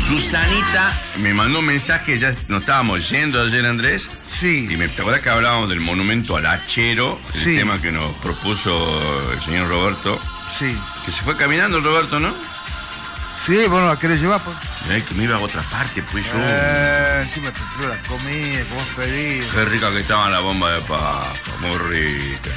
Susanita me mandó un mensaje, ya nos estábamos yendo ayer, Andrés. Sí. Y ¿te acuerdas que hablábamos del monumento al hachero? El Sí. tema que nos propuso el señor Roberto. Sí. Que se fue caminando el Roberto, ¿no? Sí, bueno, ¿la querés llevar? Pues? Que me iba a otra parte, pues yo. Encima te traigo la comida, como has pedido. Qué rica que estaba la bomba de papa, muy rica.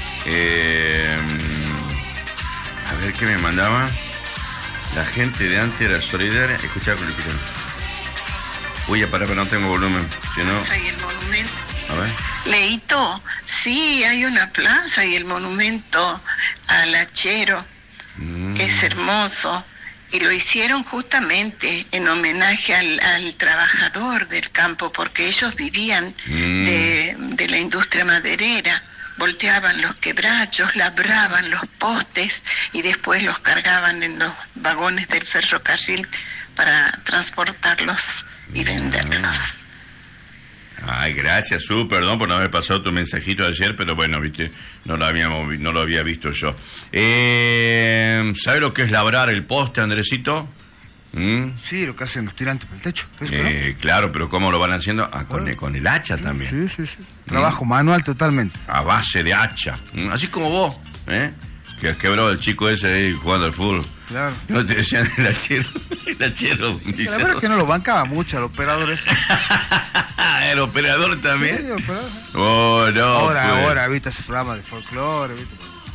A ver qué me mandaba. La gente de antes era solidaria. Escuchá con el escuchón. Uy, ya pará, pero no tengo volumen. Si no... Y el monumento. A ver. Leito, sí, hay una plaza y el monumento al hachero. Es hermoso. Y lo hicieron justamente en homenaje al trabajador del campo, porque ellos vivían de la industria maderera. Volteaban los quebrachos, labraban los postes y después los cargaban en los vagones del ferrocarril para transportarlos y venderlos. Ay, gracias, perdón por no haber pasado tu mensajito ayer, pero bueno, viste, no lo había visto yo. ¿Sabe lo que es labrar el poste, Andresito? Sí, lo que hacen los tirantes por el techo. ¿Eso, no? Claro, pero ¿cómo lo van haciendo? Con el hacha también. Sí. Trabajo manual totalmente. A base de hacha. Así como vos, que has quebrado el chico ese ahí jugando al fútbol. Claro. No te decían el hachero. El hachero. La verdad es que no lo bancaba mucho al operador ese. ¿El operador también? Sí, el operador. Oh, no. Ahora, viste ese programa de folclore, viste.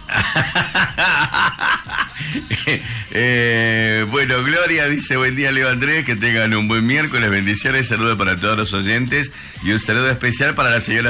Bueno, Gloria dice: buen día, Leo Andrés, que tengan un buen miércoles, bendiciones, saludos para todos los oyentes y un saludo especial para la señora